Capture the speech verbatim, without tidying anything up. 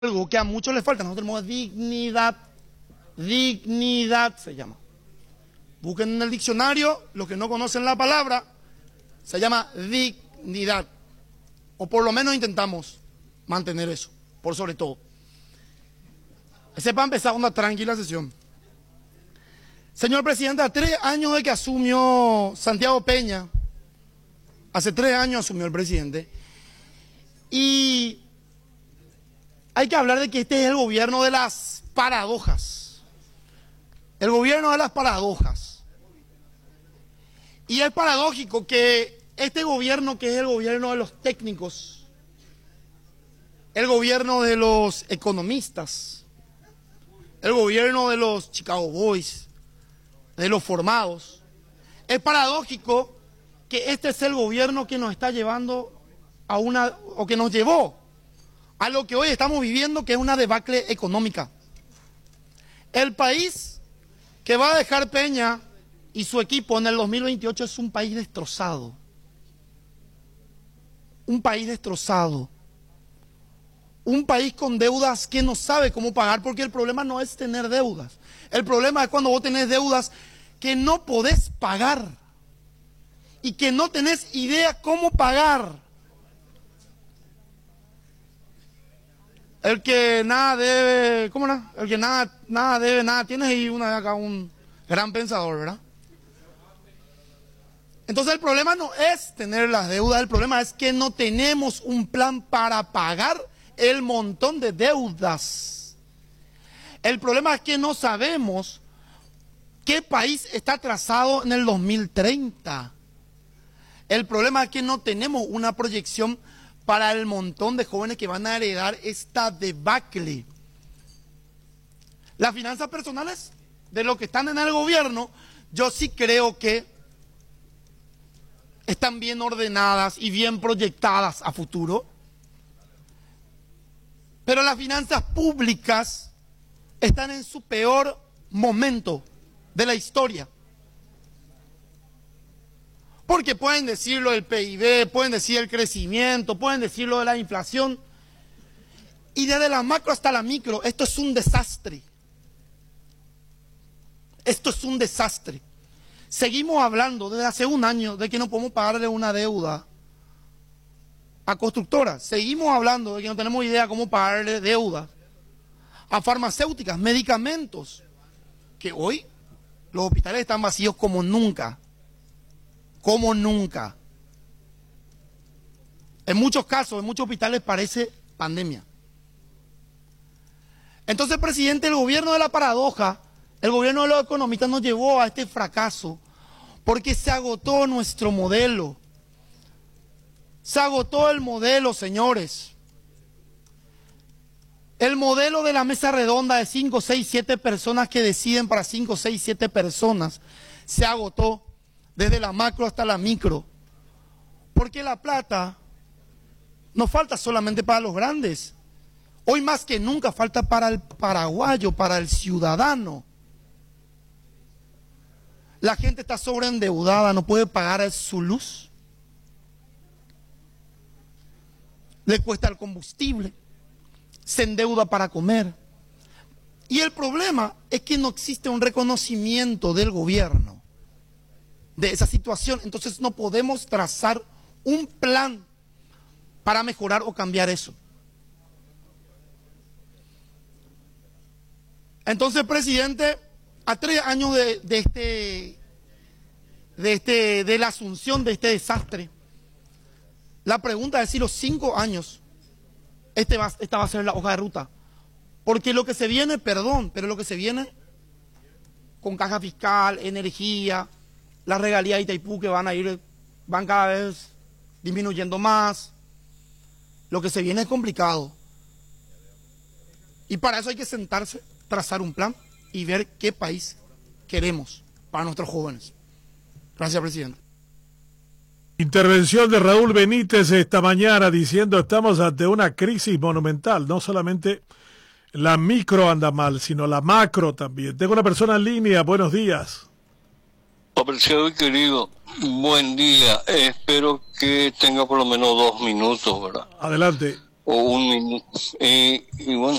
algo que a muchos les falta. Nosotros tenemos dignidad. Dignidad se llama. Busquen en el diccionario, los que no conocen la palabra, se llama dignidad. O por lo menos intentamos mantener eso, por sobre todo. Ese para empezar una tranquila sesión. Señor presidente, a tres años de que asumió Santiago Peña, hace tres años asumió el presidente, y hay que hablar de que este es el gobierno de las paradojas. El gobierno de las paradojas. Y es paradójico que este gobierno, que es el gobierno de los técnicos, el gobierno de los economistas, el gobierno de los Chicago Boys, de los formados, es paradójico que este es el gobierno que nos está llevando a una, o que nos llevó a lo que hoy estamos viviendo, que es una debacle económica. El país que va a dejar Peña y su equipo en el dos mil veintiocho es un país destrozado. Un país destrozado. Un país con deudas que no sabe cómo pagar, porque el problema no es tener deudas. El problema es cuando vos tenés deudas que no podés pagar y que no tenés idea cómo pagar. El que nada debe, ¿cómo no? El que nada, nada debe, nada tiene, y una de acá un gran pensador, ¿verdad? Entonces el problema no es tener las deudas, el problema es que no tenemos un plan para pagar el montón de deudas. El problema es que no sabemos qué país está trazado en el dos mil treinta. El problema es que no tenemos una proyección para el montón de jóvenes que van a heredar esta debacle. Las finanzas personales de los que están en el gobierno, yo sí creo que están bien ordenadas y bien proyectadas a futuro. Pero las finanzas públicas están en su peor momento de la historia. Porque pueden decir lo del P I B, pueden decir el crecimiento, pueden decir lo de la inflación. Y desde la macro hasta la micro, esto es un desastre. Esto es un desastre. Seguimos hablando desde hace un año de que no podemos pagarle una deuda a constructoras. Seguimos hablando de que no tenemos idea cómo pagarle deuda a farmacéuticas, medicamentos, que hoy los hospitales están vacíos como nunca. Como nunca. En muchos casos, en muchos hospitales parece pandemia. Entonces, presidente, el gobierno de la paradoja, el gobierno de los economistas nos llevó a este fracaso porque se agotó nuestro modelo. Se agotó el modelo, señores. El modelo de la mesa redonda de cinco, seis, siete personas que deciden para cinco, seis, siete personas se agotó. Desde la macro hasta la micro, porque la plata no falta solamente para los grandes, hoy más que nunca falta para el paraguayo, para el ciudadano. La gente está sobreendeudada, no puede pagar su luz, le cuesta el combustible, se endeuda para comer, y el problema es que no existe un reconocimiento del gobierno de esa situación. Entonces no podemos trazar un plan para mejorar o cambiar eso. Entonces, presidente, a tres años de, de este de este de la asunción de este desastre, la pregunta es si los cinco años este va, esta va a ser la hoja de ruta, porque lo que se viene, perdón, pero lo que se viene con caja fiscal, energía, las regalías de Itaipú que van a ir, van cada vez disminuyendo más. Lo que se viene es complicado. Y para eso hay que sentarse, trazar un plan y ver qué país queremos para nuestros jóvenes. Gracias, presidente. Intervención de Raúl Benítez esta mañana diciendo estamos ante una crisis monumental. No solamente la micro anda mal, sino la macro también. Tengo una persona en línea. Buenos días. Apreciado y querido, buen día. Eh, espero que tenga por lo menos dos minutos, ¿verdad? Adelante. o un minuto. Eh, y bueno,